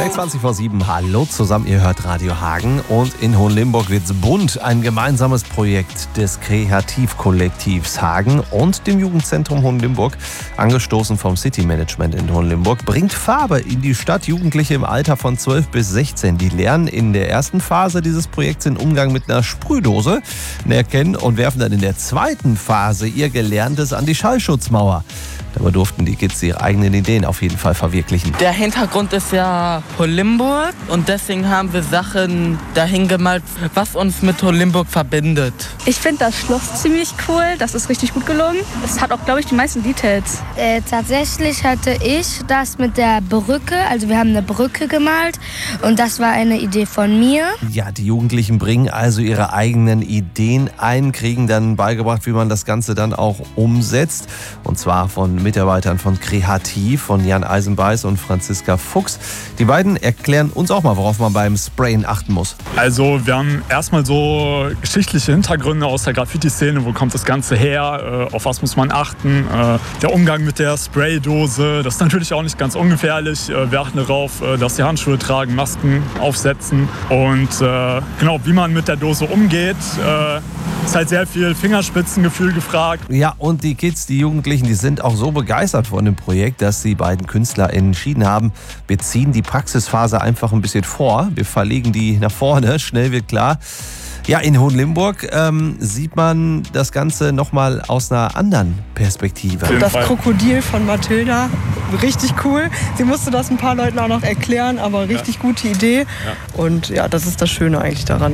20 vor 7, hallo zusammen, ihr hört Radio Hagen und in Hohenlimburg wird's bunt. Ein gemeinsames Projekt des Kreativkollektivs Hagen und dem Jugendzentrum Hohenlimburg, angestoßen vom City Management in Hohenlimburg, bringt Farbe in die Stadt. Jugendliche im Alter von 12 bis 16, die lernen in der ersten Phase dieses Projekts den Umgang mit einer Sprühdose näher kennen und werfen dann in der zweiten Phase ihr Gelerntes an die Schallschutzmauer. Dabei durften die Kids ihre eigenen Ideen auf jeden Fall verwirklichen. Der Hintergrund ist ja Hohenlimburg und deswegen haben wir Sachen dahin gemalt, was uns mit Hohenlimburg verbindet. Ich finde das Schloss ziemlich cool, das ist richtig gut gelungen. Es hat auch, glaube ich, die meisten Details. Tatsächlich hatte ich das mit der Brücke, also wir haben eine Brücke gemalt und das war eine Idee von mir. Ja, die Jugendlichen bringen also ihre eigenen Ideen ein, kriegen dann beigebracht, wie man das Ganze dann auch umsetzt. Und zwar von Mitarbeitern von Kreativ, von Jan Eisenbeiß und Franziska Fuchs. Die beiden erklären uns auch mal, worauf man beim Sprayen achten muss. Also wir haben erstmal so geschichtliche Hintergründe aus der Graffiti-Szene. Wo kommt das Ganze her? Auf was muss man achten? Der Umgang mit der Spraydose, das ist natürlich auch nicht ganz ungefährlich. Wir achten darauf, dass sie Handschuhe tragen, Masken aufsetzen. Und genau, wie man mit der Dose umgeht, ist halt sehr viel Fingerspitzengefühl gefragt. Ja, und die Kids, die Jugendlichen, die sind auch so begeistert von dem Projekt, dass die beiden Künstler entschieden haben, wir ziehen die Praxisphase einfach ein bisschen vor. Wir verlegen die nach vorne, schnell wird klar. Ja, in Hohenlimburg sieht man das Ganze nochmal aus einer anderen Perspektive. Das Krokodil von Mathilda, richtig cool. Sie musste das ein paar Leuten auch noch erklären, aber richtig gute Idee. Und ja, das ist das Schöne eigentlich daran.